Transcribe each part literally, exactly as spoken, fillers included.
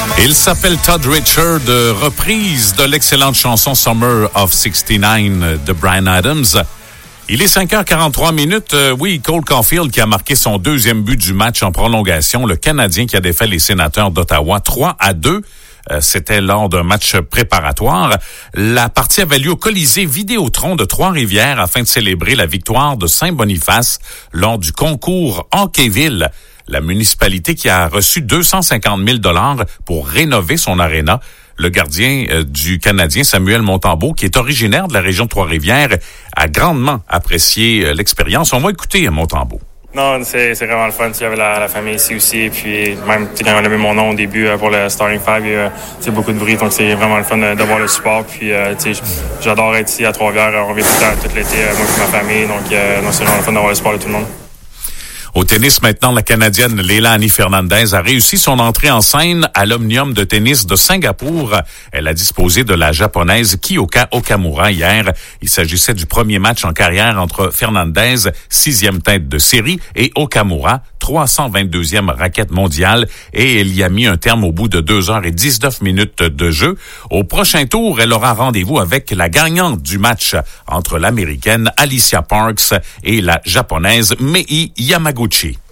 Il s'appelle Todd Richard, reprise de l'excellente chanson Summer of soixante-neuf de Bryan Adams. Il est cinq heures quarante-trois minutes. Euh, oui, Cole Caulfield qui a marqué son deuxième but du match en prolongation. Le Canadien qui a défait les Sénateurs d'Ottawa trois à deux. Euh, c'était lors d'un match préparatoire. La partie avait lieu au Colisée Vidéotron de Trois-Rivières afin de célébrer la victoire de Saint-Boniface lors du concours Hockeyville. La municipalité qui a reçu deux cent cinquante mille dollars pour rénover son aréna. Le gardien euh, du Canadien, Samuel Montembeault, qui est originaire de la région de Trois-Rivières, a grandement apprécié euh, l'expérience. On va écouter Montembeault. Non, c'est, c'est vraiment le fun. Il y avait la, la famille ici aussi. Puis même quand on a mis mon nom au début pour le Starting Five, il y a beaucoup de bruit. Donc c'est vraiment le fun de, de voir le support. Puis euh, j'adore être ici à Trois-Rivières. On vient tout le temps, tout l'été, moi et ma famille. Donc euh, non, c'est vraiment le fun d'avoir le support de tout le monde. Au tennis, maintenant, la Canadienne Leilani Fernandez a réussi son entrée en scène à l'Omnium de tennis de Singapour. Elle a disposé de la Japonaise Kiyoka Okamura hier. Il s'agissait du premier match en carrière entre Fernandez, sixième tête de série, et Okamura, trois cent vingt-deuxième raquette mondiale, et elle y a mis un terme au bout de deux heures et dix-neuf minutes de jeu. Au prochain tour, elle aura rendez-vous avec la gagnante du match entre l'Américaine Alicia Parks et la Japonaise Mei Yamaguchi.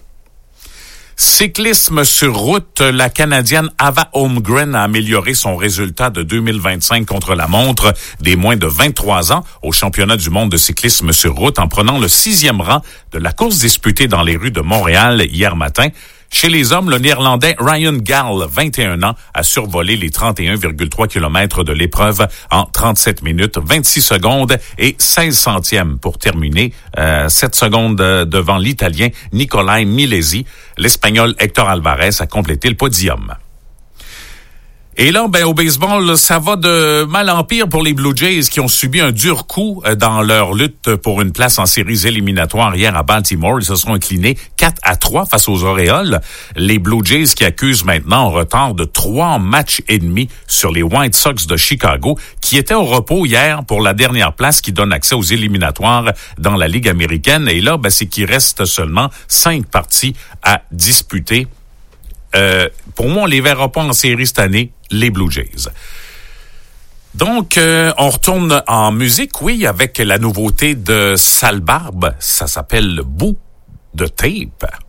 Cyclisme sur route, la Canadienne Ava Holmgren a amélioré son résultat de deux mille vingt-cinq contre la montre des moins de vingt-trois ans au championnat du monde de cyclisme sur route en prenant le sixième rang de la course disputée dans les rues de Montréal hier matin. Chez les hommes, le Néerlandais Ryan Gall, vingt et un ans, a survolé les trente et un virgule trois kilomètres de l'épreuve en trente-sept minutes, vingt-six secondes et seize centièmes pour terminer. Euh, sept secondes devant l'Italien Nicolai Milesi. L'Espagnol Héctor Alvarez a complété le podium. Et là, ben, au baseball, ça va de mal en pire pour les Blue Jays qui ont subi un dur coup dans leur lutte pour une place en séries éliminatoires hier à Baltimore. Ils se sont inclinés quatre à trois face aux Orioles. Les Blue Jays qui accusent maintenant un retard de trois matchs et demi sur les White Sox de Chicago qui étaient au repos hier pour la dernière place qui donne accès aux éliminatoires dans la Ligue américaine. Et là, ben, c'est qu'il reste seulement cinq parties à disputer. Euh, pour moi, on les verra pas en série cette année, les Blue Jays. Donc, euh, on retourne en musique, oui, avec la nouveauté de Sale Barbe. Ça s'appelle Bout de tape.